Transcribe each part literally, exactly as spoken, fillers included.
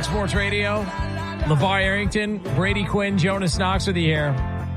Fox Sports Radio. LeVar Arrington, Brady Quinn, Jonas Knox with you here.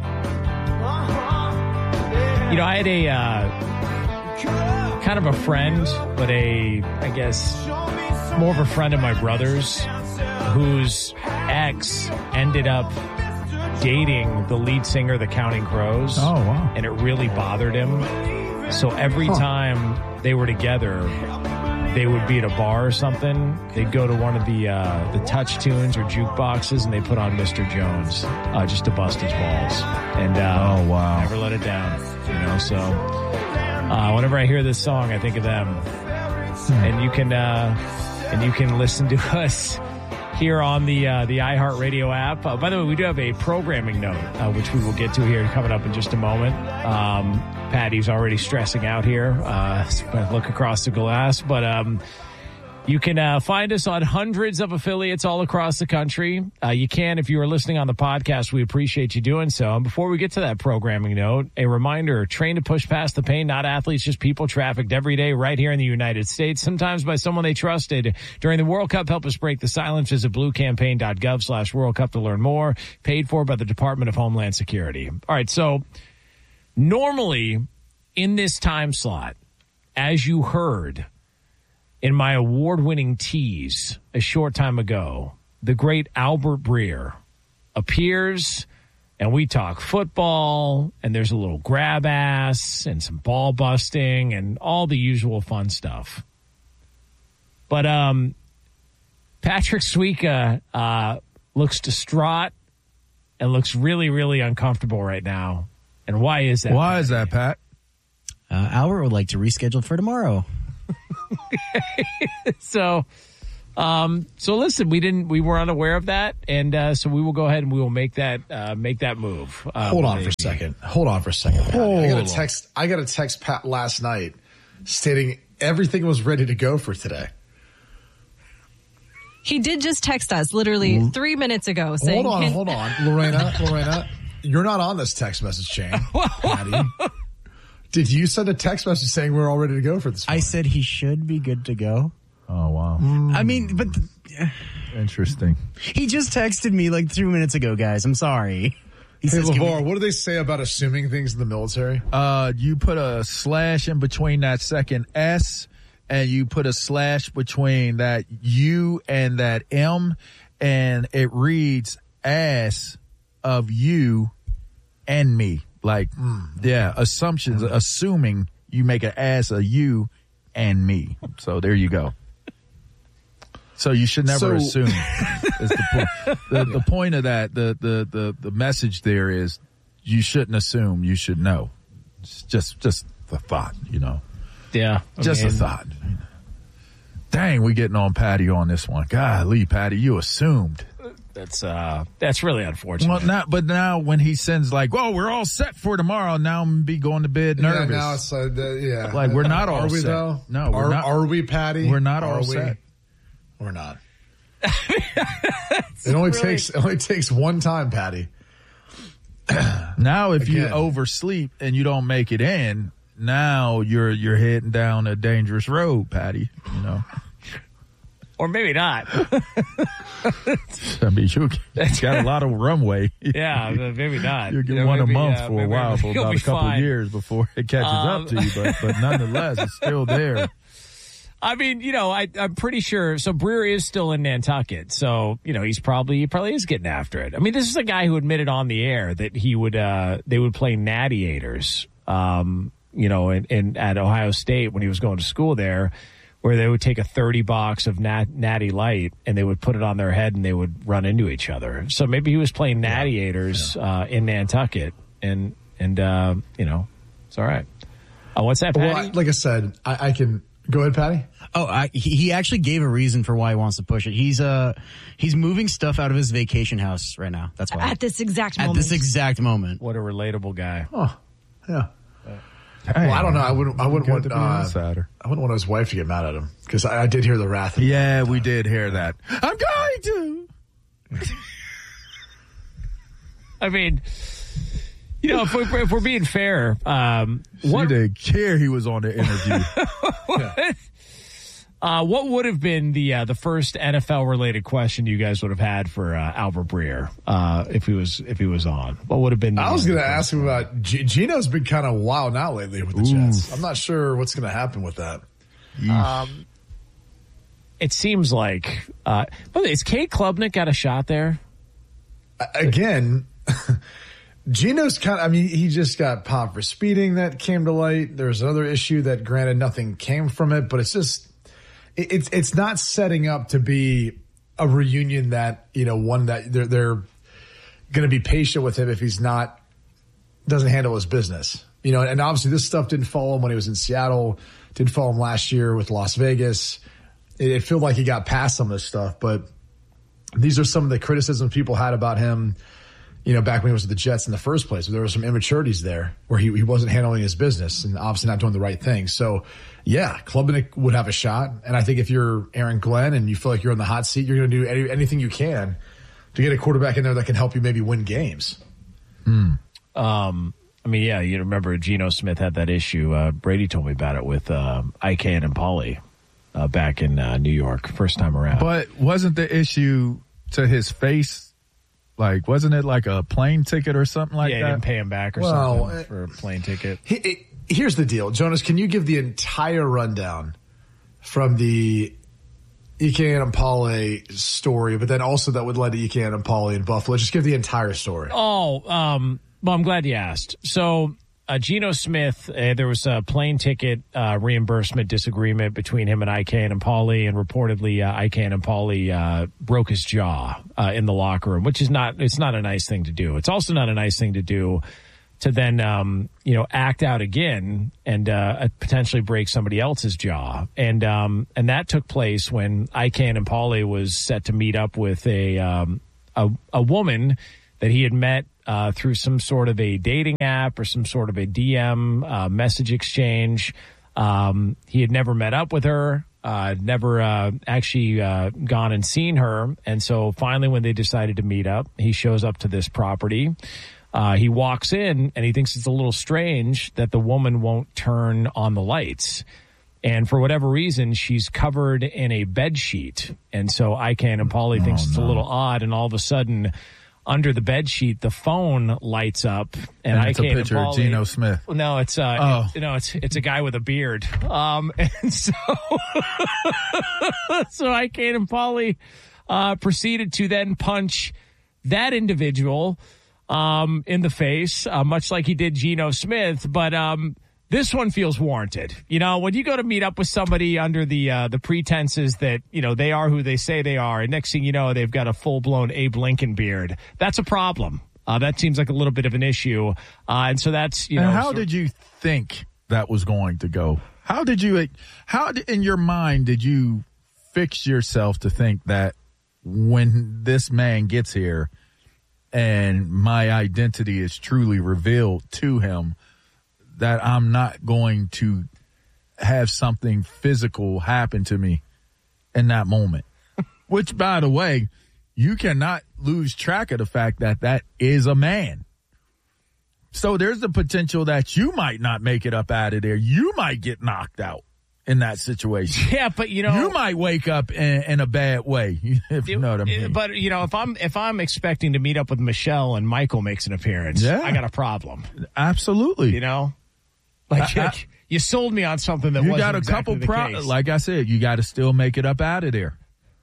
You know, I had a uh, kind of a friend, but a, I guess, more of a friend of my brother's, whose ex ended up dating the lead singer of the Counting Crows. Oh, wow. And it really bothered him. So every huh. time they were together, they would be at a bar or something. They'd go to one of the uh, the touch tunes or jukeboxes, and they put on Mister Jones uh, just to bust his balls. And uh, oh wow, never let it down. You know, so uh, whenever I hear this song, I think of them. Hmm. And you can uh, and you can listen to us here on the uh, the iHeartRadio app. Uh, by the way, we do have a programming note, uh, which we will get to here coming up in just a moment. Um, Patty's already stressing out here. Uh, look across the glass. But um, you can uh, find us on hundreds of affiliates all across the country. Uh, you can, if you are listening on the podcast, we appreciate you doing so. And before we get to that programming note, a reminder, train to push past the pain, not athletes, just people trafficked every day right here in the United States, sometimes by someone they trusted. During the World Cup, help us break the silence. Visit bluecampaign.gov slash World Cup to learn more. Paid for by the Department of Homeland Security. All right, so normally in this time slot, as you heard in my award-winning tease a short time ago, the great Albert Breer appears, and we talk football, and there's a little grab ass and some ball busting and all the usual fun stuff. But um, Patrick Suika uh, looks distraught and looks really, really uncomfortable right now. And why is that? Why is that, Pat? Uh, Albert would like to reschedule for tomorrow. so, um, so listen, we didn't, we were unaware of that, and uh, so we will go ahead and we will make that, uh, make that move. Uh, Hold on for a second. Hold on for a second. Pat. I got a text. I got a text Pat last night stating everything was ready to go for today. He did just text us literally L- three minutes ago saying, "Hold on, hold on, Lorena, Lorena, you're not on this text message chain, Patty." Did you send a text message saying we're all ready to go for this morning? I said he should be good to go. Oh, wow. Mm. I mean, but... Uh, Interesting. He just texted me like three minutes ago, guys. I'm sorry. He hey, says, LeVar, what do they say about assuming things in the military? Uh, you put a slash in between that second S, and you put a slash between that U and that M, and it reads ass of you and me. Like, mm. yeah, assumptions, mm. assuming you make an ass of you and me. So there you go. So you should never so, assume. Is the, point. The, the point of that, the, the, the, the message there is you shouldn't assume, you should know. It's just, just the thought, you know. Yeah. Just mean, a thought. Dang, we getting on Patty on this one. Golly, Patty, you assumed. That's uh, that's really unfortunate. Well, not, but now when he sends like, "Well, we're all set for tomorrow," now I'm gonna be going to bed nervous. Yeah, now it's uh, the, yeah. Like we're not all are we, set. Though? No, we're are, not. Are we, Patty? We're not are all we? set. We're not. it only really... takes it only takes one time, Patty. Now, if Again. you oversleep and you don't make it in, now you're you're heading down a dangerous road, Patty. You know. Or maybe not. I mean, you got a lot of runway. Yeah, maybe not. You'll get you know, one maybe, a month uh, for a while, for about a couple fine. of years before it catches um, up to you. But, but nonetheless, it's still there. I mean, you know, I, I'm pretty sure. So Breer is still in Nantucket. So, you know, he's probably, he probably is getting after it. I mean, this is a guy who admitted on the air that he would, uh, they would play Natty-ators, um, you know, in, in, at Ohio State when he was going to school there, where they would take a thirty box of nat, Natty Light and they would put it on their head and they would run into each other. So maybe he was playing Natty-ators, yeah. uh, in Nantucket and, and, uh, you know, it's all right. Oh, what's that, Patty? Well, like I said, I, I can go ahead, Patty. Oh, I, he, he actually gave a reason for why he wants to push it. He's, uh, he's moving stuff out of his vacation house right now. That's why. At this exact At moment. At this exact moment. What a relatable guy. Oh, yeah. Well, I don't know. I wouldn't. I wouldn't want. Uh, I wouldn't want his wife to get mad at him because I, I did hear the wrath. Yeah, we did hear that. I'm going to. I mean, you know, if, we, if we're being fair, um, she what, didn't care he was on the interview. what, Uh, what would have been the uh, the first N F L related question you guys would have had for uh, Albert Breer uh, if he was if he was on? What would have been? The, I was going to uh, ask him about G- Gino's been kind of wild out lately with the Ooh. Jets. I'm not sure what's going to happen with that. Um, it seems like. Uh, by the way, is Cade Klubnik got a shot there? Again, Gino's kind of, I mean, he just got popped for speeding that came to light. There's another issue that, granted, nothing came from it, but it's just, it, it's it's not setting up to be a reunion that, you know, one that they're, they're going to be patient with him if he's not, doesn't handle his business. You know, and obviously this stuff didn't follow him when he was in Seattle, didn't follow him last year with Las Vegas. It, it felt like he got past some of this stuff, but these are some of the criticisms people had about him, you know, back when he was with the Jets in the first place. There were some immaturities there where he, he wasn't handling his business and obviously not doing the right thing. So, yeah, Klubnik would have a shot. And I think if you're Aaron Glenn and you feel like you're in the hot seat, you're going to do any, anything you can to get a quarterback in there that can help you maybe win games. Mm. Um, I mean, yeah, you remember Geno Smith had that issue. Uh, Brady told me about it with uh, Ican and Pauly uh, back in uh, New York, first time around. But wasn't the issue to his face? Like, wasn't it like a plane ticket or something like yeah, that? Yeah, didn't pay him back or well, something for a plane ticket. He, it, here's the deal. Jonas, can you give the entire rundown from the Ican and Pauly story, but then also that would lead to Ican and Pauly in Buffalo? Just give the entire story. Oh, um, well, I'm glad you asked. So, uh, Geno Smith, uh, there was a plane ticket uh, reimbursement disagreement between him and Ican and Pauly, and reportedly uh, Ican and Pauly uh, broke his jaw uh, in the locker room, which is not, it's not a nice thing to do. It's also not a nice thing to do to then, um, you know, act out again and uh, potentially break somebody else's jaw. And um, and that took place when Ican and Pauly was set to meet up with a um, a, a woman that he had met uh, through some sort of a dating app or some sort of a D M uh, message exchange. Um, he had never met up with her, uh, never uh, actually uh, gone and seen her. And so finally when they decided to meet up, he shows up to this property. Uh, he walks in and he thinks it's a little strange that the woman won't turn on the lights. And for whatever reason, she's covered in a bed sheet. And so Ican and Pauly oh, thinks it's no. a little odd. And all of a sudden, under the bed sheet, the phone lights up, and, and it's Ican a picture and Pauly, of Geno Smith. No, it's uh, oh. it, no, it's it's a guy with a beard. Um, and so, so Ican and Pauly uh, proceeded to then punch that individual um, in the face, uh, much like he did Geno Smith, but um. This one feels warranted. You know, when you go to meet up with somebody under the uh, the pretenses that, you know, they are who they say they are, and next thing you know, they've got a full-blown Abe Lincoln beard, that's a problem. Uh, that seems like a little bit of an issue. Uh, and so that's, you and know. how sort- did you think that was going to go? How did you, how in your mind did you fix yourself to think that when this man gets here and my identity is truly revealed to him, that I'm not going to have something physical happen to me in that moment? Which, by the way, you cannot lose track of the fact that that is a man. So there's the potential that you might not make it up out of there. You might get knocked out in that situation. Yeah, but you know, you might wake up in, in a bad way. If you know what I mean. But you know, if I'm if I'm expecting to meet up with Michelle and Michael makes an appearance, yeah. I got a problem. Absolutely. You know. Like, I, I, you sold me on something that you wasn't got a exactly couple the pro- case. Like I said, you got to still make it up out of there.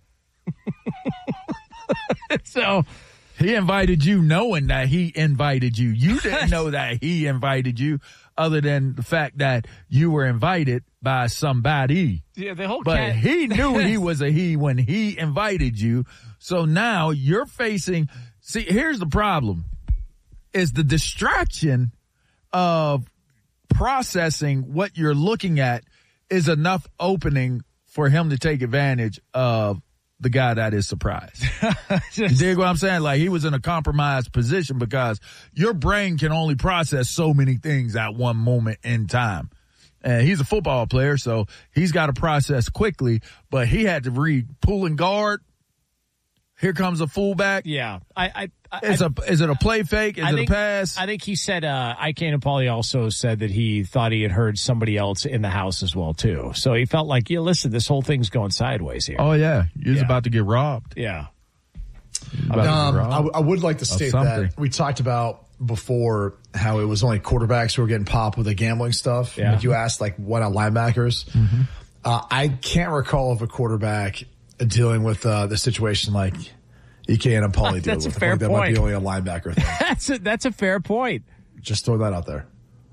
So he invited you knowing that he invited you. You didn't know that he invited you, other than the fact that you were invited by somebody. Yeah, the whole but cat- he knew he was a he when he invited you. So now you're facing. See, here's the problem: is the distraction of processing what you're looking at is enough opening for him to take advantage of the guy that is surprised. Just, you dig what I'm saying? Like, he was in a compromised position because your brain can only process so many things at one moment in time. And he's a football player, so he's got to process quickly, but he had to read pulling guard. Here comes a fullback. Yeah, I, I Is a is it a play fake? Is I it think, a pass? I think he said. Uh, Ike Napoli also said that he thought he had heard somebody else in the house as well too. So he felt like, yeah, listen, this whole thing's going sideways here. Oh yeah, you're Yeah. about to get robbed. Yeah. About to get Um, I, robbed. w- I would like to state something. that we talked about before how it was only quarterbacks who were getting popped with the gambling stuff. Yeah. Like you asked, like, why not linebackers? Mm-hmm. Uh, I can't recall of a quarterback dealing with uh, the situation like Ike Napoli deal That's a with. fair I think that might be point. only a linebacker thing. That's a, that's a fair point. Just throw that out there.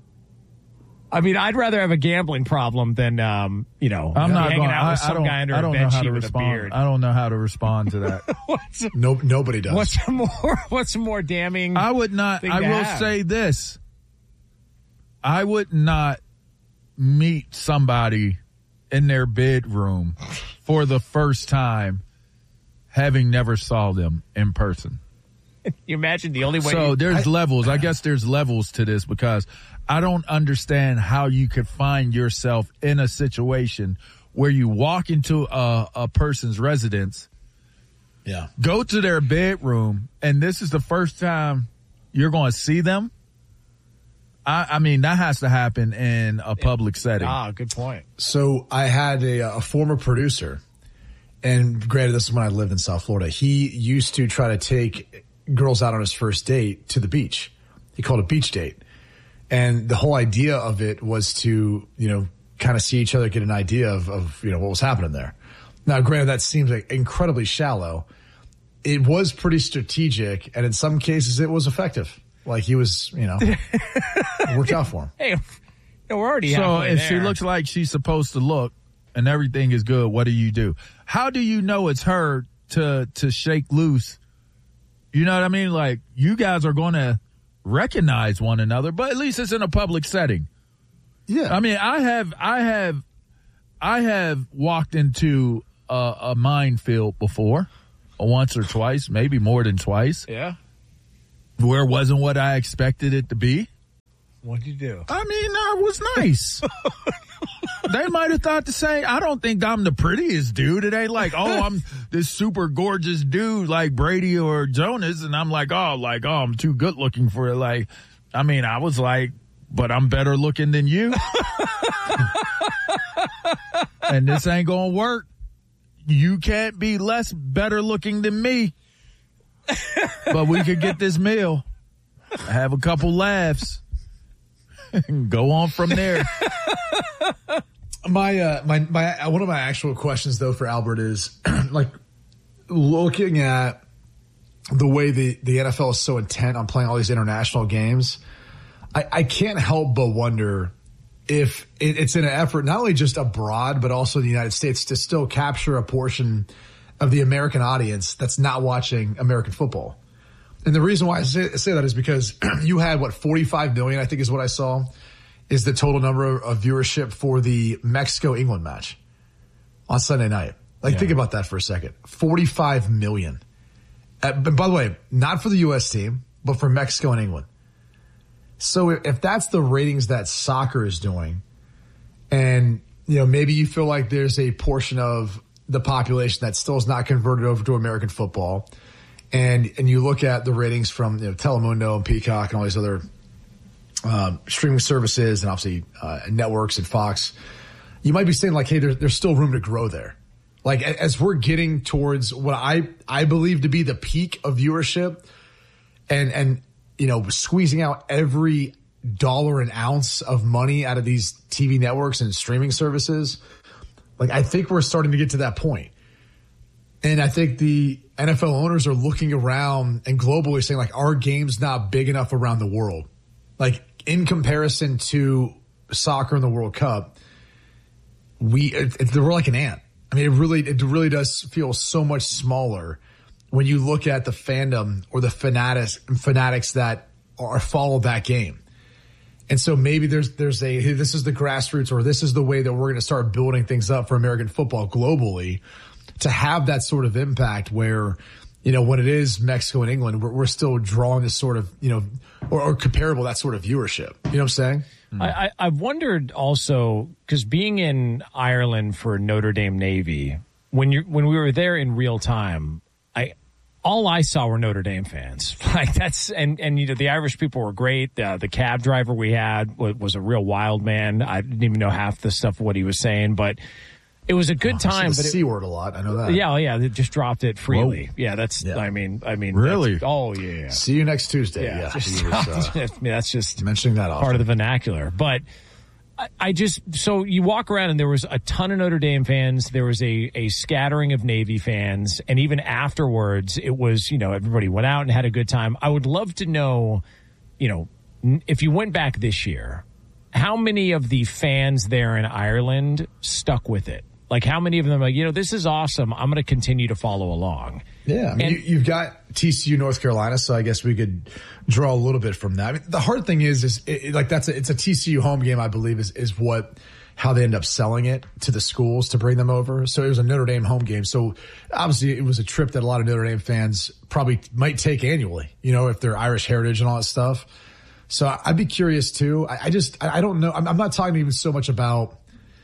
I mean, I'd rather have a gambling problem than, um, you know, I'm not hanging going. out I, with I some don't. guy under I a don't know bed how sheet to with a respond. beard. I don't know how to respond to that. What's, No, nobody does. what's a more what's a more damning? I would not. thing I to will have? say this. I would not meet somebody in their bedroom for the first time, having never saw them in person. You imagine the only way. So you- there's levels. I guess there's levels to this because I don't understand how you could find yourself in a situation where you walk into a, a person's residence, Yeah. go to their bedroom, and this is the first time you're going to see them. I, I mean, that has to happen in a public setting. ah, good point. So I had a, a former producer, and granted, this is when I lived in South Florida. He used to try to take girls out on his first date to the beach. He called it a beach date. And the whole idea of it was to, you know, kind of see each other, get an idea of, of, you know, what was happening there. Now, granted, that seems like incredibly shallow. It was pretty strategic, and in some cases it was effective. Like he was, you know, it worked out for him. Hey, you know, we're already So halfway if there. she looks like she's supposed to look and everything is good, what do you do? How do you know it's her to to shake loose? You know what I mean? Like, you guys are going to recognize one another, but at least it's in a public setting. Yeah. I mean, I have, I have, I have walked into a, a minefield before, once or twice, maybe more than twice, yeah. where it wasn't what I expected it to be. What'd you do? I mean, I was nice. They might have thought the same. I don't think I'm the prettiest dude. It ain't like, oh, I'm this super gorgeous dude like Brady or Jonas. And I'm like, oh, like, oh, I'm too good looking for it. Like, I mean, I was like, but I'm better looking than you. And this ain't going to work. You can't be less better looking than me. But we could get this meal, have a couple laughs, and go on from there. My, uh, my, my, one of my actual questions though for Albert is like looking at the way the, the N F L is so intent on playing all these international games. I, I can't help but wonder if it, it's in an effort, not only just abroad, but also in the United States to still capture a portion of the American audience that's not watching American football. And the reason why I say, say that is because you had what, forty-five million, I think is what I saw, is the total number of viewership for the Mexico-England match on Sunday night. Like, Yeah. think about that for a second. forty-five million. Uh, but by the way, not for the U S team, but for Mexico and England. So if, if that's the ratings that soccer is doing, and, you know, maybe you feel like there's a portion of the population that still is not converted over to American football, and, and you look at the ratings from, you know, Telemundo and Peacock and all these other Um, streaming services and obviously uh, networks and Fox, you might be saying like, hey, there, there's still room to grow there. Like a- as we're getting towards what I, I believe to be the peak of viewership and, and, you know, squeezing out every dollar an ounce of money out of these T V networks and streaming services. Like, I think we're starting to get to that point. And I think the N F L owners are looking around and globally saying like, our game's not big enough around the world. Like, in comparison to soccer and the World Cup, we it, it, we're like an ant. I mean, it really it really does feel so much smaller when you look at the fandom or the fanatics fanatics that are follow that game. And so maybe there's there's a hey, this is the grassroots, or this is the way that we're going to start building things up for American football globally to have that sort of impact where, you know, when it is Mexico and England, we're, we're still drawing this sort of, you know, or, or comparable, that sort of viewership. You know what I'm saying? I, I, I've wondered also, because being in Ireland for Notre Dame Navy, when you when we were there in real time, I all I saw were Notre Dame fans. Like that's and and you know the Irish people were great. Uh, the cab driver we had was, was a real wild man. I didn't even know half the stuff of what he was saying, but it was a good oh, time. I but the it, C word a lot. I know that. Yeah, oh, yeah. They just dropped it freely. Whoa. Yeah, that's. Yeah. I mean, I mean, really? Oh yeah. See you next Tuesday. Yeah, Yeah, just, he was, uh, I mean, that's just mentioning that part often. of the vernacular, but. I just, so you walk around and there was a ton of Notre Dame fans. There was a, a scattering of Navy fans. And even afterwards, it was, you know, everybody went out and had a good time. I would love to know, you know, if you went back this year, how many of the fans there in Ireland stuck with it? Like how many of them are like, you know, this is awesome. I'm going to continue to follow along. Yeah, I mean, And- you, you've got T C U, North Carolina, so I guess we could draw a little bit from that. I mean, the hard thing is, is it, it, like that's a, it's a T C U home game, I believe, is is what how they end up selling it to the schools to bring them over. So it was a Notre Dame home game. So obviously, it was a trip that a lot of Notre Dame fans probably might take annually. You know, if they're Irish heritage and all that stuff. So I'd be curious too. I, I just I, I don't know. I'm, I'm not talking even so much about.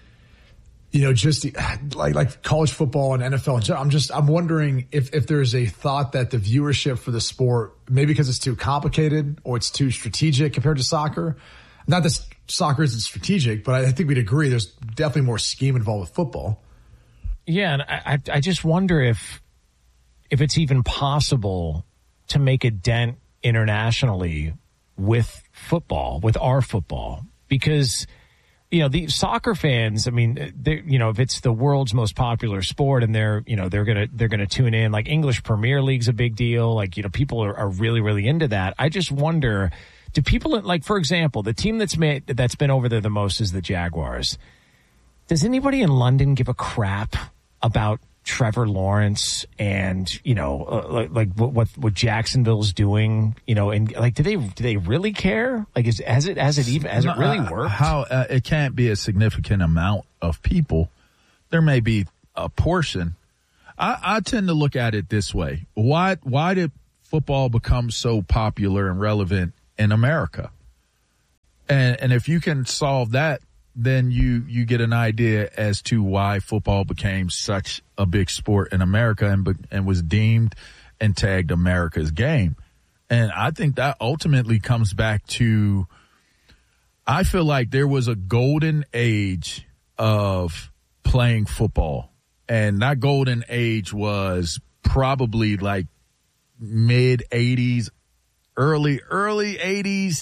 You know, just like like college football and N F L. I'm just I'm wondering if if there's a thought that the viewership for the sport, maybe because it's too complicated or it's too strategic compared to soccer. Not that soccer isn't strategic, but I think we'd agree there's definitely more scheme involved with football. Yeah, and I I just wonder if if it's even possible to make a dent internationally with football, with our football, because. You know, the soccer fans, I mean, they, you know, if it's the world's most popular sport and they're, you know, they're going to, they're going to tune in, like English Premier League's a big deal. Like, you know, people are, are really, really into that. I just wonder, do people like, for example, the team that's made, that's been over there the most is the Jaguars. Does anybody in London give a crap about Trevor Lawrence and, you know, uh, like, like what, what, what Jacksonville's doing, you know, and like, do they, do they really care? Like, is, has it, has it even, has it really Uh, worked? How uh, it can't be a significant amount of people. There may be a portion. I, I tend to look at it this way. Why, why did football become so popular and relevant in America? And, and if you can solve that, then you, you get an idea as to why football became such a big sport in America and, and was deemed and tagged America's game. And I think that ultimately comes back to, I feel like there was a golden age of playing football. And that golden age was probably like mid eighties, early, early eighties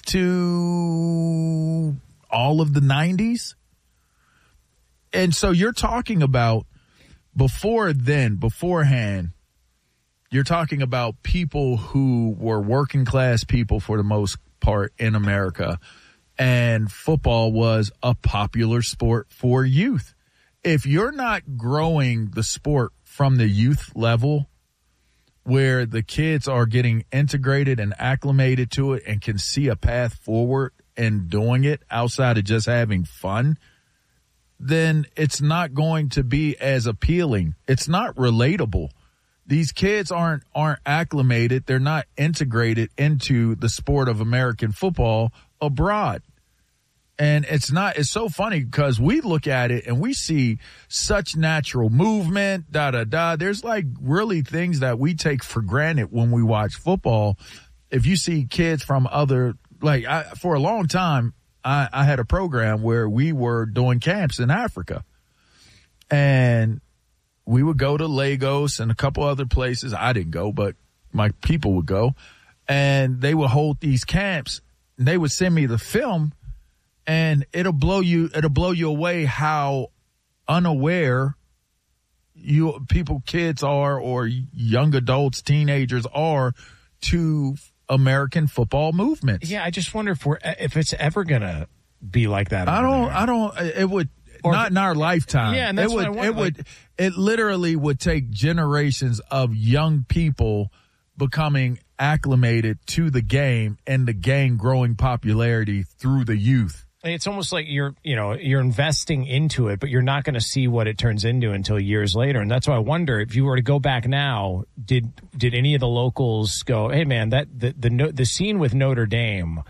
to all of the nineties. And so you're talking about before then, beforehand, you're talking about people who were working class people for the most part in America. And football was a popular sport for youth. If you're not growing the sport from the youth level where the kids are getting integrated and acclimated to it and can see a path forward and doing it outside of just having fun, then it's not going to be as appealing. It's not relatable. These kids aren't aren't acclimated. They're not integrated into the sport of American football abroad. And it's not, it's so funny because we look at it and we see such natural movement, da, da, da. There's like really things that we take for granted when we watch football. If you see kids from other, like I, for a long time, I, I had a program where we were doing camps in Africa, and we would go to Lagos and a couple other places. I didn't go, but my people would go, and they would hold these camps, and they would send me the film. And it'll blow you, it'll blow you away how unaware you people, kids are, or young adults, teenagers are to American football movements. Yeah, I just wonder if we're if it's ever gonna be like that. I don't, there. I don't, it would, Or not if- in our lifetime. Yeah, and that's it what would, I want, it would, like- it literally would take generations of young people becoming acclimated to the game and the game growing popularity through the youth. It's almost like you're, you know, you're investing into it, but you're not going to see what it turns into until years later. And that's why I wonder if you were to go back now, did did any of the locals go, hey man, that the the the scene with Notre Dame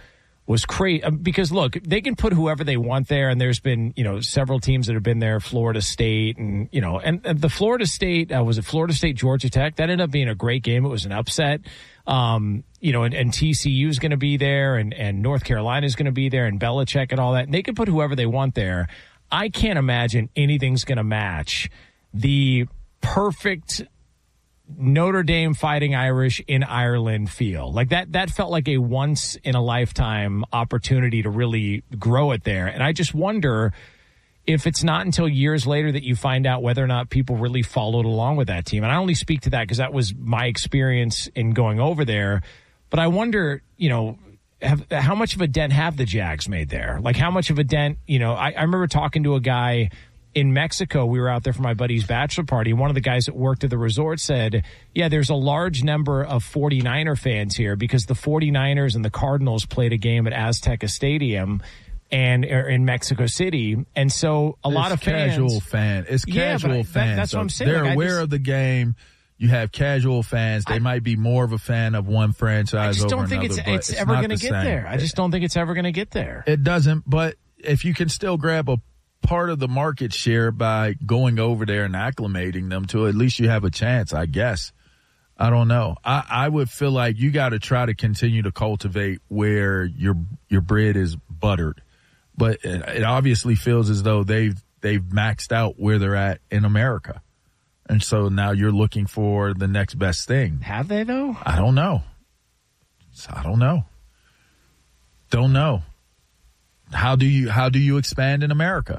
was crazy. Because, look, they can put whoever they want there, and there's been, you know, several teams that have been there, Florida State, and, you know, and, and the Florida State, uh, was it Florida State, Georgia Tech? That ended up being a great game. It was an upset. Um, you know, and, and T C U is going to be there, and, and North Carolina is going to be there, and Belichick and all that. And they can put whoever they want there. I can't imagine anything's going to match the perfect Notre Dame Fighting Irish in Ireland feel. Like that, that felt like a once in a lifetime opportunity to really grow it there. And I just wonder if it's not until years later that you find out whether or not people really followed along with that team. And I only speak to that because that was my experience in going over there. But I wonder, you know, have, how much of a dent have the Jags made there? Like how much of a dent, you know, I, I remember talking to a guy in Mexico. We were out there for my buddy's bachelor party. One of the guys that worked at the resort said, yeah, there's a large number of forty-niner fans here because the forty-niners and the Cardinals played a game at Azteca Stadium and er, in Mexico City. And so a it's lot of fans. Casual fan. It's casual yeah, fans. That, that's so what I'm saying. They're like, aware just, of the game. You have casual fans. They I, might be more of a fan of one franchise I just over don't think another, it's, but it's, it's ever going to the get same. there. I just don't think it's ever going to get there. It doesn't, but if you can still grab a part of the market share by going over there and acclimating them to, at least you have a chance, I guess. I don't know. I, I would feel like you got to try to continue to cultivate where your your bread is buttered. But it, it obviously feels as though they've they've maxed out where they're at in America. And so now you're looking for the next best thing. Have they, though? I don't know. I don't know. Don't know. How do you how do you expand in America?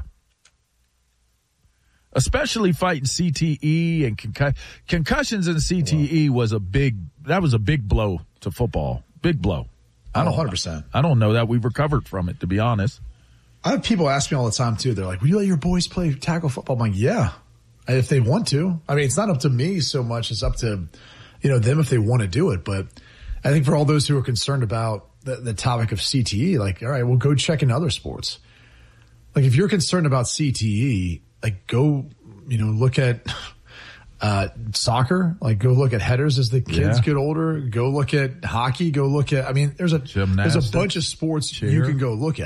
Especially fighting C T E and concus- concussions and C T E was a big that was a big blow to football. Big blow. I don't one hundred percent. I don't know that we've recovered from it, to be honest. I have people ask me all the time too. They're like, "Will you let your boys play tackle football?" I'm like, "Yeah, if they want to." I mean, it's not up to me so much; it's up to, you know, them if they want to do it. But I think for all those who are concerned about the, the topic of C T E, like, all right, well, go check in other sports. Like, if you're concerned about C T E, like, go, you know, look at uh, soccer. Like, go look at headers as the kids Yeah. get older. Go look at hockey. Go look at. I mean, there's a Gymnastics, there's a bunch of sports cheer. you can go look at.